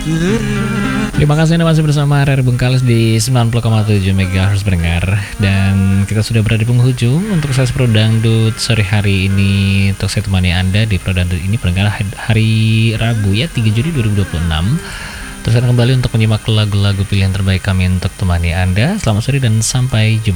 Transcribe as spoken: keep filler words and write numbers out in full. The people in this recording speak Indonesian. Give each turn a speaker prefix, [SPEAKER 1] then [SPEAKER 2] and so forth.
[SPEAKER 1] Terima kasih Anda masih bersama R R Bengkalis di sembilan puluh koma tujuh megahertz pendengar. Dan kita sudah berada di penghujung untuk sesi Pro Dangdut sore hari ini. Untuk saya temani Anda di Pro Dangdut ini pendengar hari Rabu ya, tiga Juli dua ribu dua puluh enam. Terus kembali untuk menyimak lagu-lagu pilihan terbaik kami untuk temani Anda. Selamat sore dan sampai jumpa.